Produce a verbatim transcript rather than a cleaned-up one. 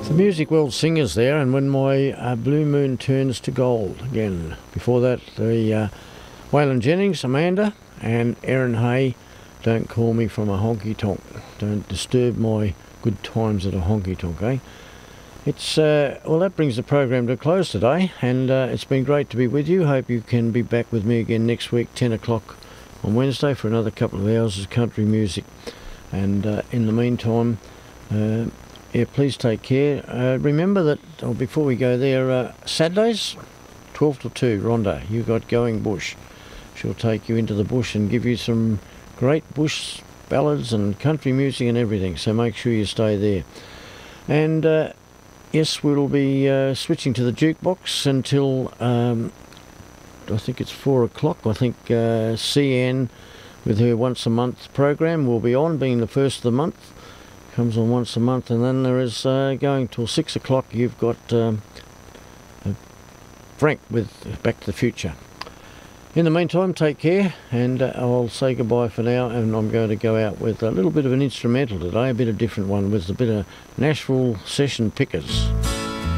The Music World Singers there, and When My uh, Blue Moon Turns to Gold again. Before that, the uh, Waylon Jennings, Amanda, and Erin Hay, Don't Call Me From a Honky Tonk. Don't disturb my good times at a honky tonk, eh? It's, uh, well, that brings the program to a close today, and uh, it's been great to be with you. Hope you can be back with me again next week, ten o'clock on Wednesday, for another couple of hours of country music. And uh, in the meantime, uh, yeah, please take care. Uh, remember that, or before we go there, uh, Saturdays, twelve to two, Rhonda, you got Going Bush. She'll take you into the bush and give you some great bush ballads and country music and everything, so make sure you stay there. And uh, yes, we'll be uh, switching to the jukebox until, um, I think it's four o'clock. I think uh, C N, with her once a month program, will be on, being the first of the month. Comes on once a month, and then there is uh, going till six o'clock. You've got um, uh, Frank with Back to the Future. In the meantime, take care, and uh, I'll say goodbye for now. And I'm going to go out with a little bit of an instrumental today, a bit of different one, with a bit of Nashville Session Pickers.